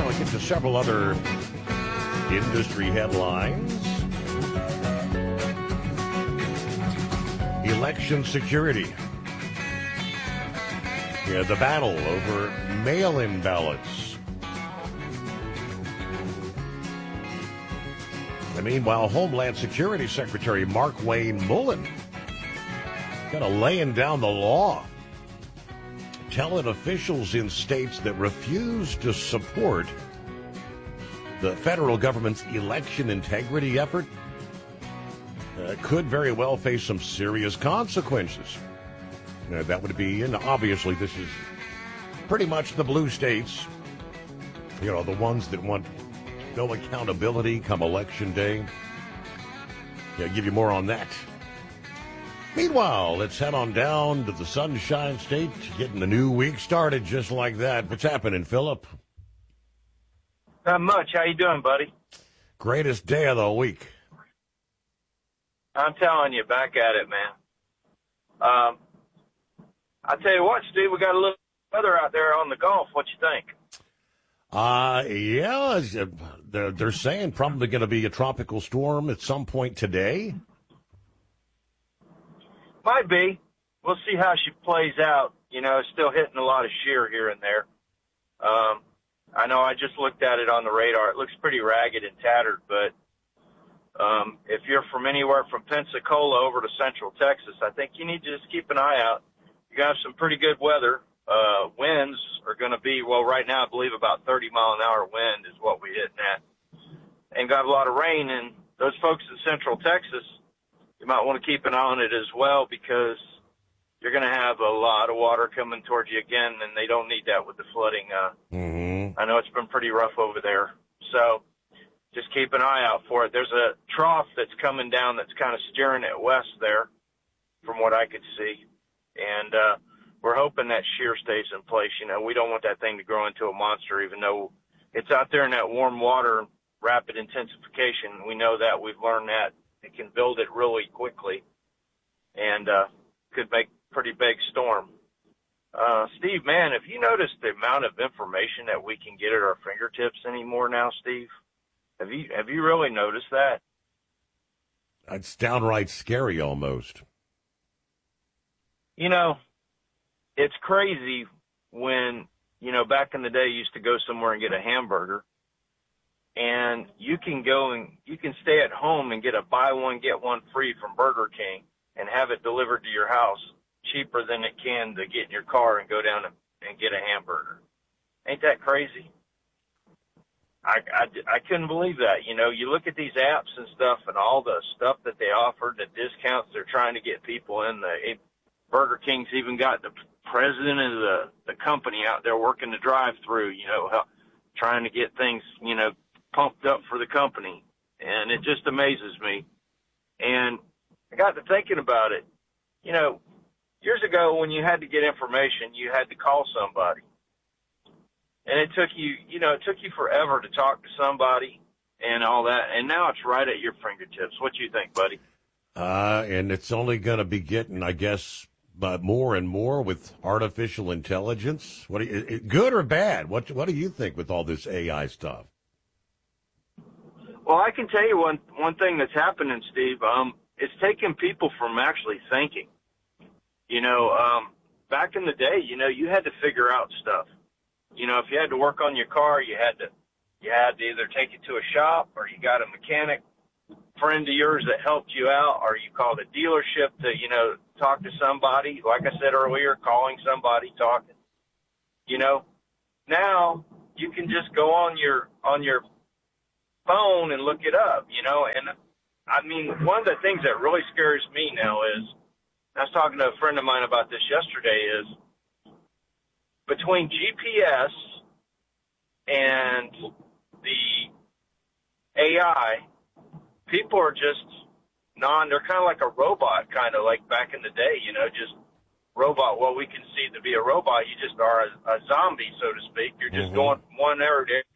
Now we get to several other industry headlines. Election security. Yeah, the battle over mail-in ballots. And meanwhile, Homeland Security Secretary Mark Wayne Mullen kind of laying down the law, telling officials in states that refuse to support the federal government's election integrity effort could very well face some serious consequences. That would be, and obviously this is pretty much the blue states, the ones that want no accountability come election day. Yeah, give you more on that. Meanwhile, let's head on down to the Sunshine State, getting the new week started just like that. What's happening, Philip? Not much. How you doing, buddy? Greatest day of the week. I'm telling you, back at it, man. I tell you what, Steve, we got a little weather out there on the Gulf. What you think? Yeah, they're saying probably going to be a tropical storm at some point today. Might be. We'll see how she plays out. It's still hitting a lot of shear here and there. I know I just looked at it on the radar. It looks pretty ragged and tattered, but if you're from anywhere from Pensacola over to central Texas, I think you need to just keep an eye out. You got some pretty good weather. Winds are going to be, right now I believe about 30-mile-an-hour wind is what we're hitting at. And got a lot of rain, and those folks in central Texas, you might want to keep an eye on it as well because you're going to have a lot of water coming towards you again, and they don't need that with the flooding. I know it's been pretty rough over there. So just keep an eye out for it. There's a trough that's coming down that's kind of steering it west there from what I could see. And we're hoping that shear stays in place. We don't want that thing to grow into a monster, even though it's out there in that warm water, rapid intensification. We know that. We've learned that. It can build it really quickly and could make a pretty big storm. Steve, man, have you noticed the amount of information that we can get at our fingertips anymore now, Steve? Have you really noticed that? It's downright scary almost. It's crazy when, back in the day you used to go somewhere and get a hamburger, and you can go and you can stay at home and get a buy one, get one free from Burger King and have it delivered to your house cheaper than it can to get in your car and go down and get a hamburger. Ain't that crazy? I couldn't believe that. You look at these apps and stuff and all the stuff that they offer, the discounts they're trying to get people in. Burger King's even got the president of the company out there working the drive-through, trying to get things, pumped up for the company. And it just amazes me. And I got to thinking about it. Years ago when you had to get information, you had to call somebody. And it took you forever to talk to somebody and all that. And now it's right at your fingertips. What do you think, buddy? And it's only going to be getting, I guess, more and more with artificial intelligence. Good or bad? What do you think with all this AI stuff? Well, I can tell you one thing that's happening, Steve. It's taking people from actually thinking. Back in the day, you had to figure out stuff. If you had to work on your car, you had to either take it to a shop or you got a mechanic friend of yours that helped you out, or you called a dealership to, talk to somebody. Like I said earlier, calling somebody, talking. Now you can just go on your phone and look it up, and I mean, one of the things that really scares me now is, I was talking to a friend of mine about this yesterday, is between GPS and the AI, people are just they're kind of like a robot, kind of like back in the day, just robot. Well, we can see to be a robot, you just are a zombie, so to speak. You're just going from one area to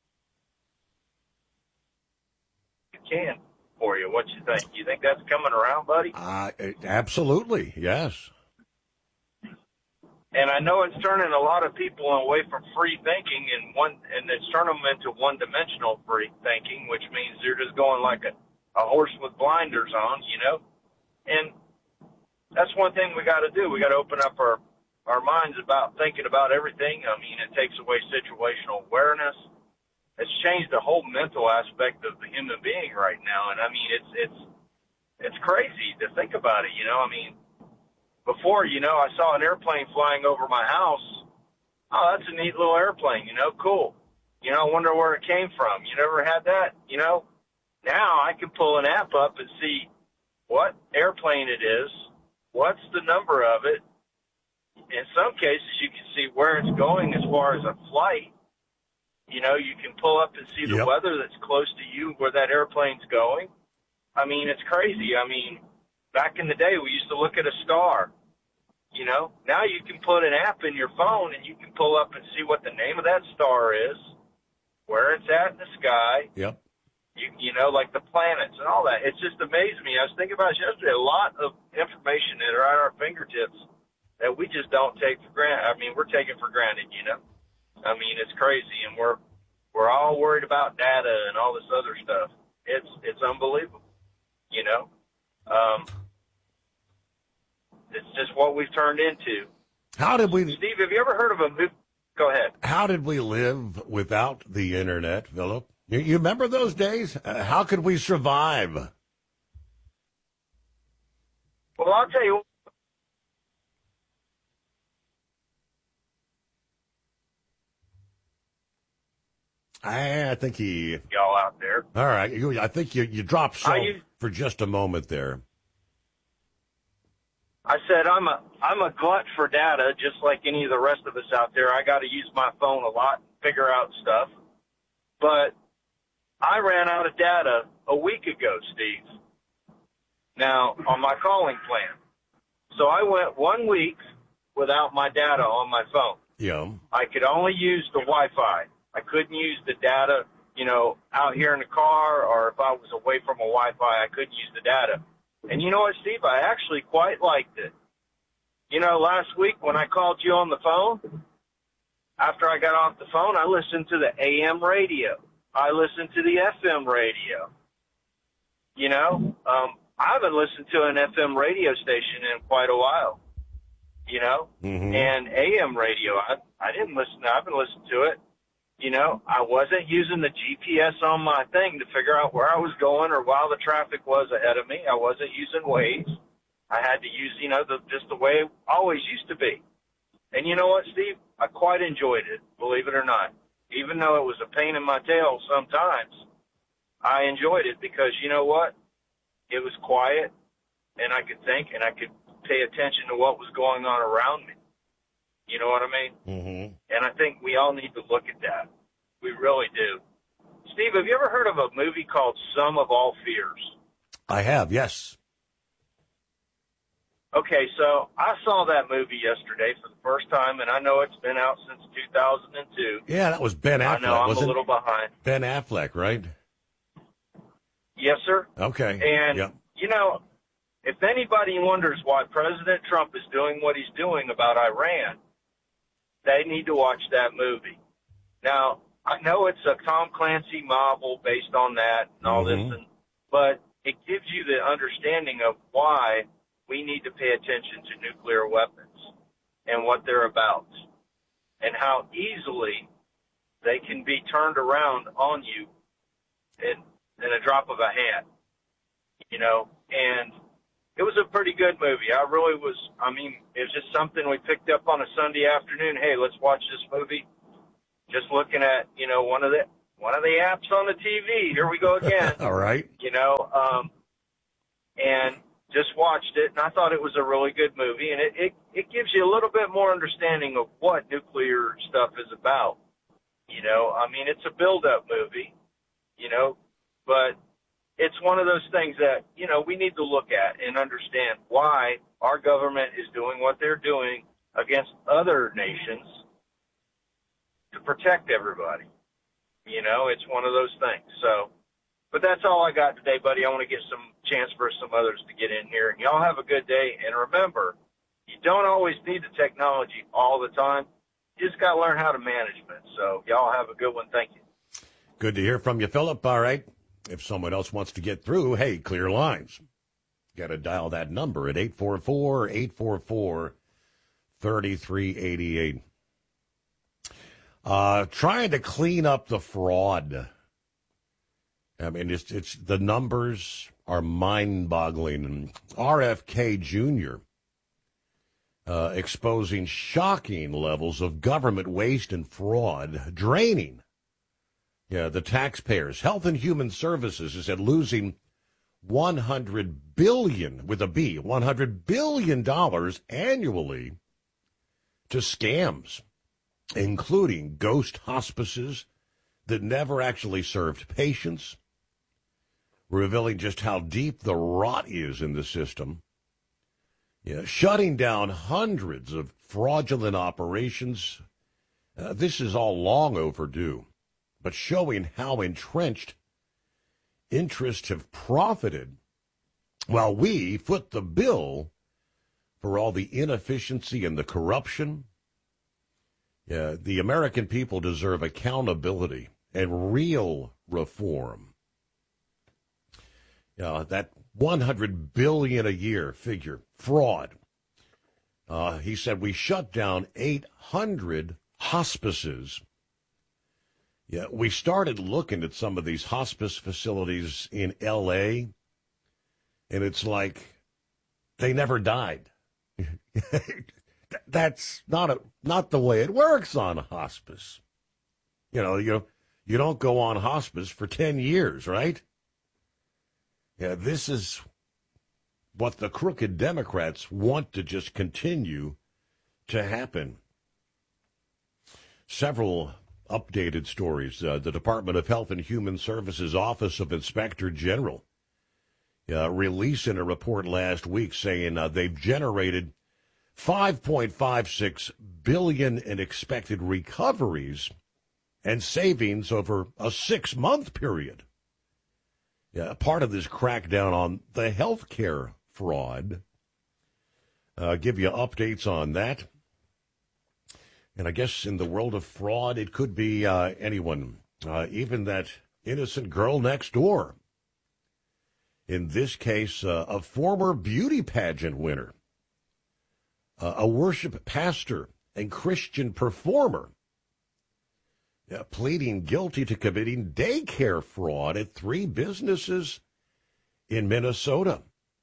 can for you. What you think? You think that's coming around, buddy? Absolutely, yes. And I know it's turning a lot of people away from free thinking and it's turning them into one-dimensional free thinking, which means they're just going like a horse with blinders on, you know. And that's one thing we got to do. We got to open up our minds about thinking about everything. I mean, it takes away situational awareness. It's changed the whole mental aspect of the human being right now. And I mean, it's crazy to think about it, you know. I mean, before, you know, I saw an airplane flying over my house. Oh, that's a neat little airplane, you know, cool. You know, I wonder where it came from. You never had that, you know? Now I can pull an app up and see what airplane it is, what's the number of it. In some cases, you can see where it's going as far as a flight. You know, you can pull up and see the weather that's close to you, where that airplane's going. I mean, it's crazy. I mean, back in the day, we used to look at a star. You know, now you can put an app in your phone and you can pull up and see what the name of that star is, where it's at in the sky. Yep. You know, like the planets and all that. It's just amazed me. I was thinking about it yesterday. A lot of information that are at our fingertips that we just don't take for granted. I mean, we're taking for granted, you know. I mean, it's crazy, and we're all worried about data and all this other stuff. It's unbelievable, you know. It's just what we've turned into. How did we, Steve? Have you ever heard of a movie? Go ahead. How did we live without the internet, Philip? You remember those days? How could we survive? Well, I'll tell you. I think y'all out there. All right. I think you dropped for just a moment there. I said I'm a glut for data, just like any of the rest of us out there. I got to use my phone a lot and figure out stuff. But I ran out of data a week ago, Steve. Now, on my calling plan. So I went 1 week without my data on my phone. Yeah. I could only use the Wi-Fi. I couldn't use the data, you know, out here in the car, or if I was away from a Wi-Fi, I couldn't use the data. And you know what, Steve? I actually quite liked it. You know, last week when I called you on the phone, after I got off the phone, I listened to the AM radio. I listened to the FM radio. You know, I haven't listened to an FM radio station in quite a while, you know, and AM radio, I didn't listen. I haven't listened to it. You know, I wasn't using the GPS on my thing to figure out where I was going or while the traffic was ahead of me. I wasn't using Waze. I had to use, you know, just the way it always used to be. And you know what, Steve? I quite enjoyed it, believe it or not. Even though it was a pain in my tail sometimes, I enjoyed it because, you know what? It was quiet, and I could think, and I could pay attention to what was going on around me. You know what I mean? Mm-hmm. And I think we all need to look at that. We really do. Steve, have you ever heard of a movie called Sum of All Fears? I have, yes. Okay, so I saw that movie yesterday for the first time, and I know it's been out since 2002. Yeah, that was Ben Affleck. I know, I'm a little behind. Ben Affleck, right? Yes, sir. Okay. And, you know, if anybody wonders why President Trump is doing what he's doing about Iran, they need to watch that movie. Now, I know it's a Tom Clancy novel based on that and all this, but it gives you the understanding of why we need to pay attention to nuclear weapons and what they're about and how easily they can be turned around on you in a drop of a hat, you know. And it was a pretty good movie. I really was, I mean, it was just something we picked up on a Sunday afternoon. Hey, let's watch this movie. Just looking at, you know, one of the apps on the TV. Here we go again. All right. You know, and just watched it, and I thought it was a really good movie. And it gives you a little bit more understanding of what nuclear stuff is about. You know, I mean, it's a build-up movie, you know, but it's one of those things that, you know, we need to look at and understand why our government is doing what they're doing against other nations to protect everybody. You know, it's one of those things. So, but that's all I got today, buddy. I want to get some chance for some others to get in here. And y'all have a good day. And remember, you don't always need the technology all the time. You just got to learn how to manage it. So y'all have a good one. Thank you. Good to hear from you, Philip. All right. If someone else wants to get through, hey, clear lines. Got to dial that number at 844-844-3388. Trying to clean up the fraud. I mean, it's the numbers are mind-boggling. RFK Jr. Exposing shocking levels of government waste and fraud, draining the taxpayers. Health and Human Services is at losing $100 billion with a B, $100 billion annually to scams, including ghost hospices that never actually served patients, revealing just how deep the rot is in the system. Shutting down hundreds of fraudulent operations. This is all long overdue, but showing how entrenched interests have profited while we foot the bill for all the inefficiency and the corruption. The American people deserve accountability and real reform. That $100 billion a year figure, fraud. He said we shut down 800 hospices. We started looking at some of these hospice facilities in L.A., and it's like they never died. That's not the way it works on a hospice. You don't go on hospice for 10 years, right? This is what the crooked Democrats want to just continue to happen. Several updated stories. The Department of Health and Human Services Office of Inspector General releasing a report last week saying they've generated $5.56 billion in expected recoveries and savings over a 6-month period. Part of this crackdown on the healthcare fraud. Give you updates on that. And I guess in the world of fraud, it could be anyone, even that innocent girl next door. In this case, a former beauty pageant winner, a worship pastor and Christian performer, pleading guilty to committing daycare fraud at 3 businesses in Minnesota.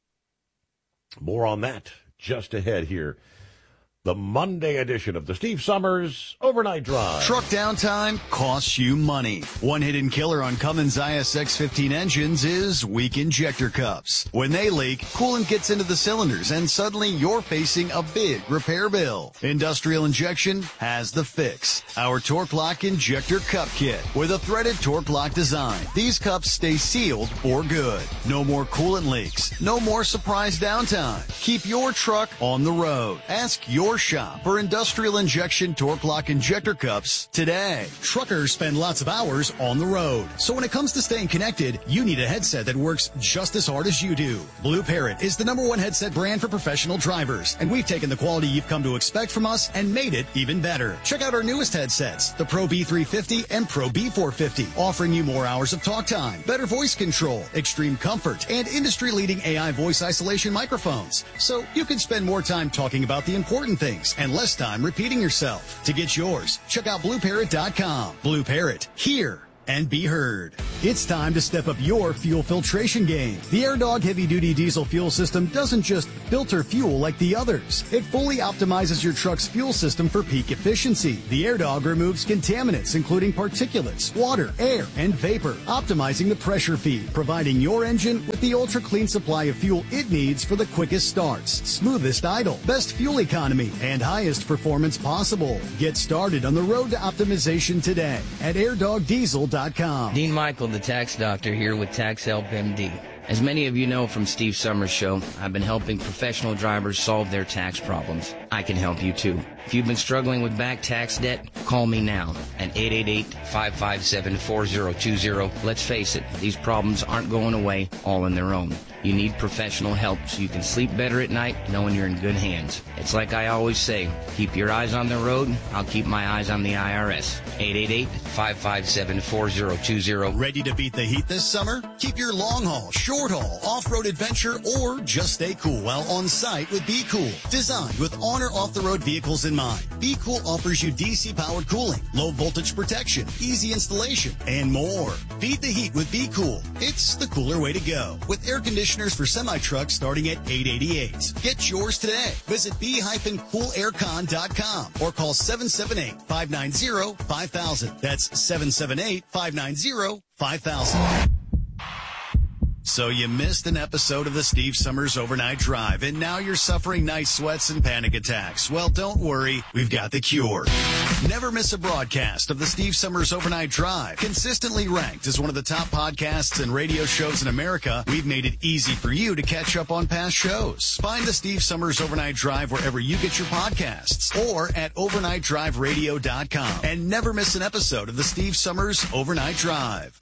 More on that just ahead here. The Monday edition of the Steve Summers Overnight Drive. Truck downtime costs you money. One hidden killer on Cummins ISX-15 engines is weak injector cups. When they leak, coolant gets into the cylinders and suddenly you're facing a big repair bill. Industrial Injection has the fix. Our Torque Lock Injector Cup Kit with a threaded Torque Lock design. These cups stay sealed for good. No more coolant leaks. No more surprise downtime. Keep your truck on the road. Ask your shop for Industrial Injection Torque Lock Injector Cups today. Truckers spend lots of hours on the road. So when it comes to staying connected, you need a headset that works just as hard as you do. Blue Parrot is the #1 headset brand for professional drivers. And we've taken the quality you've come to expect from us and made it even better. Check out our newest headsets, the Pro B350 and Pro B450, offering you more hours of talk time, better voice control, extreme comfort, and industry-leading AI voice isolation microphones. So you can spend more time talking about the important things and less time repeating yourself. To get yours, check out BlueParrot.com. Blue Parrot, hear and be heard. It's time to step up your fuel filtration game. The AirDog heavy-duty diesel fuel system doesn't just filter fuel like the others. It fully optimizes your truck's fuel system for peak efficiency. The AirDog removes contaminants, including particulates, water, air, and vapor, optimizing the pressure feed, providing your engine with the ultra-clean supply of fuel it needs for the quickest starts, smoothest idle, best fuel economy, and highest performance possible. Get started on the road to optimization today at airdogdiesel.com. Dean Michael, the tax doctor, here with Tax Help MD. As many of you know from Steve Summers' show, I've been helping professional drivers solve their tax problems. I can help you too. If you've been struggling with back tax debt, call me now at 888-557-4020. Let's face it, these problems aren't going away all on their own. You need professional help so you can sleep better at night knowing you're in good hands. It's like I always say, keep your eyes on the road, I'll keep my eyes on the IRS. 888-557-4020. Ready to beat the heat this summer? Keep your long haul, short haul, off-road adventure, or just stay cool while on site with Be Cool. Designed with on or off-the-road vehicles in mind, Be Cool offers you DC-powered cooling, low-voltage protection, easy installation, and more. Beat the heat with Be Cool. It's the cooler way to go. With air conditioners for semi-trucks starting at $888. Get yours today. Visit b-coolaircon.com or call 778-590-5000. That's 778-590-5000. So you missed an episode of the Steve Summers Overnight Drive, and now you're suffering night sweats and panic attacks. Well, don't worry. We've got the cure. Never miss a broadcast of the Steve Summers Overnight Drive. Consistently ranked as one of the top podcasts and radio shows in America, we've made it easy for you to catch up on past shows. Find the Steve Summers Overnight Drive wherever you get your podcasts or at overnightdriveradio.com. And never miss an episode of the Steve Summers Overnight Drive.